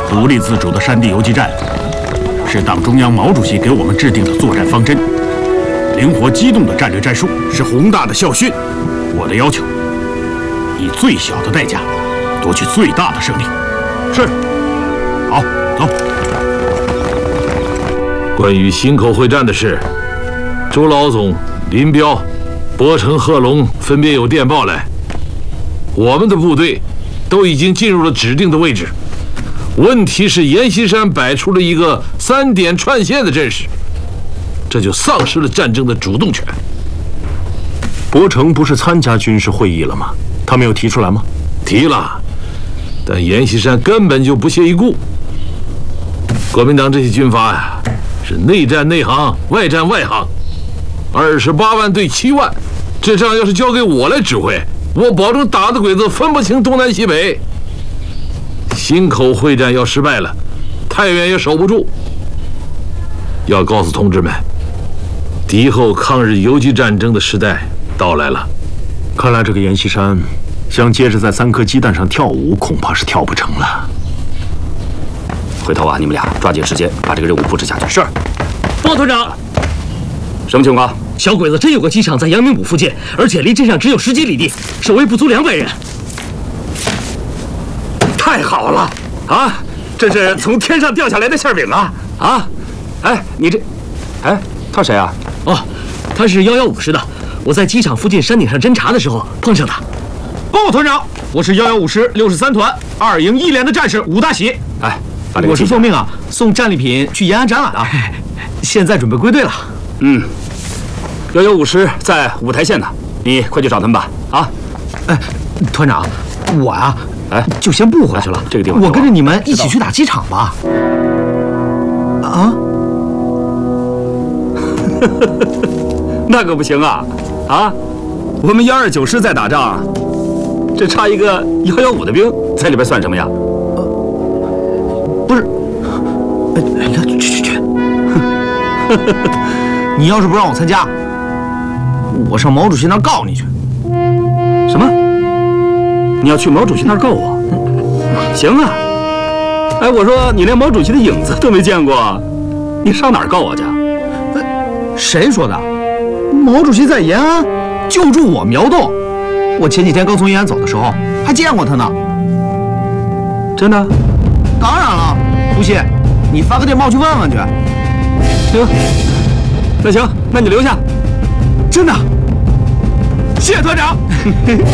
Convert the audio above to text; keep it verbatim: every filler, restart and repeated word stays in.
独立自主的山地游击战，是党中央毛主席给我们制定的作战方针。灵活机动的战略战术是宏大的校训。我的要求，以最小的代价夺取最大的胜利。是。好，走。 关于忻口会战的事，周老总、林彪、博成、贺龙分别有电报来。我们的部队都已经进入了指定的位置。问题是阎锡山摆出了一个三点串线的阵势，这就丧失了战争的主动权。 博成不是参加军事会议了吗？他没有提出来吗？ 提了，但阎锡山根本就不屑一顾。国民党这些军阀呀，是内战内行，外战外行。二十八万对七万，这仗要是交给我来指挥，我保证打的鬼子分不清东南西北。忻口会战要失败了，太原也守不住。要告诉同志们，敌后抗日游击战争的时代到来了。 看来这个阎锡山想接着在三颗鸡蛋上跳舞，恐怕是跳不成了。 回头啊，你们俩抓紧时间把这个任务布置下去。 是。报团长， 什么情况？ 小鬼子真有个机场在阳明堡附近，而且离镇上只有十几里地，守卫不足两百人。 太好了啊！这是从天上掉下来的馅饼啊！啊！哎，你这，哎，他谁啊？ 哦，他是幺幺五师的。我在机场附近山顶上侦察的时候碰上他。 报团长，我是幺幺五师六十三团二营一连的战士武大喜。 哎， 我是奉命啊送战利品去延安展览的，现在准备归队了。 嗯，幺幺五师在五台县呢，你快去找他们吧。啊， 哎，团长，我呀、啊， 哎， 就先不回去了。 这个地方， 我跟着你们一起去打机场吧。啊？ 那可不行啊！啊，我们幺二九师在打仗，这差一个幺幺五的兵在里边算什么呀？ 不是，哎，去去去！你要是不让我参加，我上毛主席那儿告你去。 什么？你要去毛主席那儿告我？行啊！哎，我说你连毛主席的影子都没见过，你上哪儿告我去？ 谁说的？毛主席在延安救助我苗栋，我前几天刚从延安走的时候还见过他呢。 真的？ 当然了，不信你发个电报去问问去。 行，那行，那你留下。 真的，谢谢团长。